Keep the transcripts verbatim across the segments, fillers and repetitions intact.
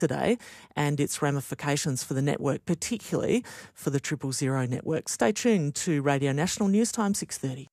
today and its ramifications for the network, particularly for the Triple Zero network. Stay tuned to Radio National News Time six thirty.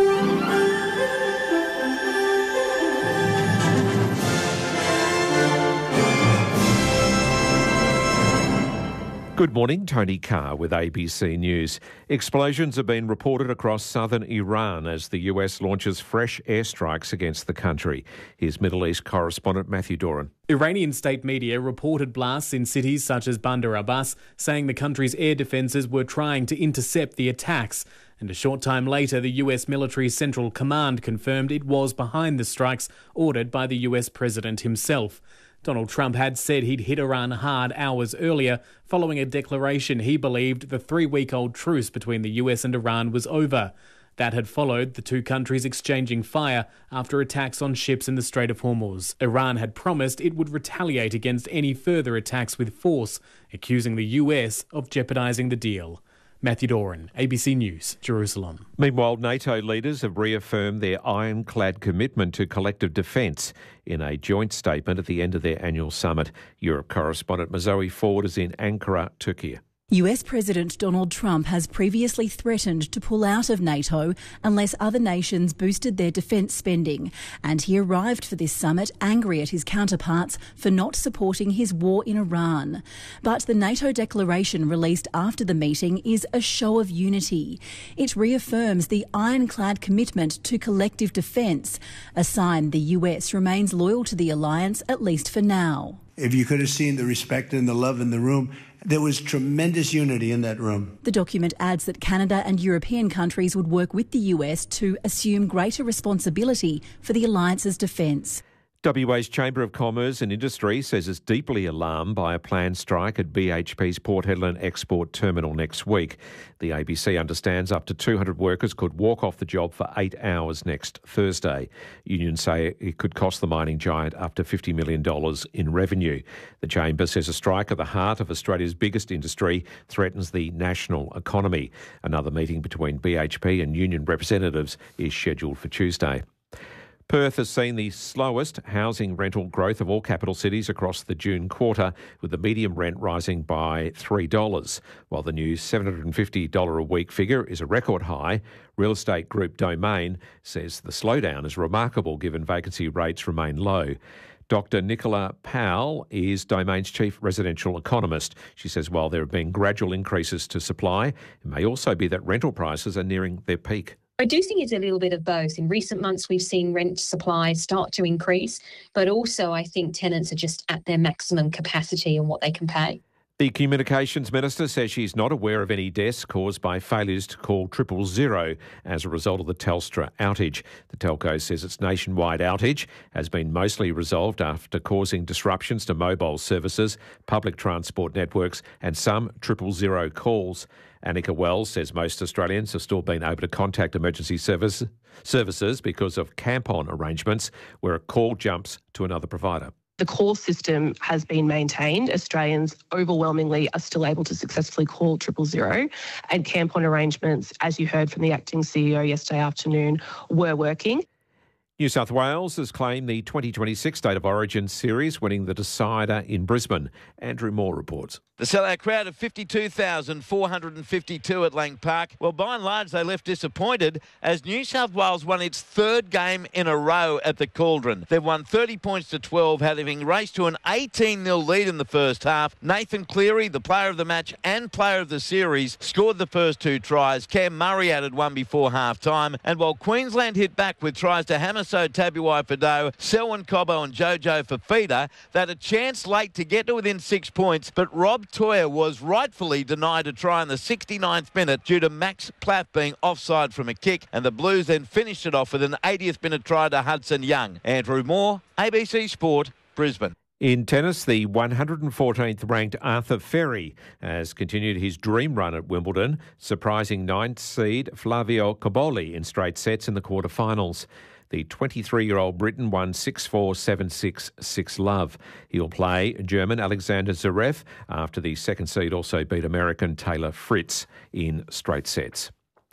Good morning, Tony Carr with A B C News. Explosions have been reported across southern Iran as the U S launches fresh airstrikes against the country. Here's Middle East correspondent Matthew Doran. Iranian state media reported blasts in cities such as Bandar Abbas, saying the country's air defences were trying to intercept the attacks. And a short time later, the U S military Central Command confirmed it was behind the strikes ordered by the U S president himself. Donald Trump had said he'd hit Iran hard hours earlier, following a declaration he believed the three-week-old truce between the U S and Iran was over. That had followed the two countries exchanging fire after attacks on ships in the Strait of Hormuz. Iran had promised it would retaliate against any further attacks with force, accusing the U S of jeopardising the deal. Matthew Doran, A B C News, Jerusalem. Meanwhile, NATO leaders have reaffirmed their ironclad commitment to collective defence in a joint statement at the end of their annual summit. Europe correspondent Mazoe Ford is in Ankara, Turkey. U S President Donald Trump has previously threatened to pull out of NATO unless other nations boosted their defence spending, and he arrived for this summit angry at his counterparts for not supporting his war in Iran. But the NATO declaration released after the meeting is a show of unity. It reaffirms the ironclad commitment to collective defence, a sign the U S remains loyal to the alliance, at least for now. If you could have seen the respect and the love in the room, there was tremendous unity in that room. The document adds that Canada and European countries would work with the U S to assume greater responsibility for the alliance's defence. W A's Chamber of Commerce and Industry says it's deeply alarmed by a planned strike at B H P's Port Hedland export terminal next week. The A B C understands up to two hundred workers could walk off the job for eight hours next Thursday. Unions say it could cost the mining giant up to fifty million dollars in revenue. The Chamber says a strike at the heart of Australia's biggest industry threatens the national economy. Another meeting between B H P and union representatives is scheduled for Tuesday. Perth has seen the slowest housing rental growth of all capital cities across the June quarter, with the median rent rising by three dollars. While the new seven hundred fifty dollars a week figure is a record high, real estate group Domain says the slowdown is remarkable given vacancy rates remain low. Doctor Nicola Powell is Domain's chief residential economist. She says while there have been gradual increases to supply, it may also be that rental prices are nearing their peak. I do think it's a little bit of both. In recent months, we've seen rent supply start to increase, but also I think tenants are just at their maximum capacity and what they can pay. The Communications Minister says she's not aware of any deaths caused by failures to call triple zero as a result of the Telstra outage. The telco says its nationwide outage has been mostly resolved after causing disruptions to mobile services, public transport networks and some triple zero calls. Annika Wells says most Australians have still been able to contact emergency service, services because of camp-on arrangements where a call jumps to another provider. The call system has been maintained. Australians overwhelmingly are still able to successfully call triple zero, and camp-on arrangements, as you heard from the acting C E O yesterday afternoon, were working. New South Wales has claimed the twenty twenty-six State of Origin series, winning the decider in Brisbane. Andrew Moore reports. The sellout crowd of fifty-two thousand four hundred fifty-two at Lang Park. Well, by and large, they left disappointed as New South Wales won its third game in a row at the Cauldron. They've won thirty points to twelve, having raced to an eighteen nil lead in the first half. Nathan Cleary, the player of the match and player of the series, scored the first two tries. Cam Murray added one before half-time. And while Queensland hit back with tries to Hamiso Tabuai-Fidow, Selwyn Cobbo and Jojo Fafita, they had a chance late to get to within six points, but Rob Toyer was rightfully denied a try in the sixty-ninth minute due to Max Platt being offside from a kick, and the Blues then finished it off with an eightieth minute try to Hudson Young. Andrew Moore, A B C Sport, Brisbane. In tennis, the one hundred fourteenth ranked Arthur Ferry has continued his dream run at Wimbledon, surprising ninth seed Flavio Cobolli in straight sets in the quarterfinals. The twenty-three-year-old Briton won six four, seven six, six love. He'll play German Alexander Zverev after the second seed also beat American Taylor Fritz in straight sets.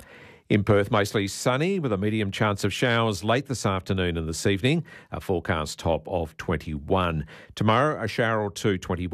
In Perth, mostly sunny with a medium chance of showers late this afternoon and this evening. A forecast top of twenty-one. Tomorrow, a shower or two, twenty-one.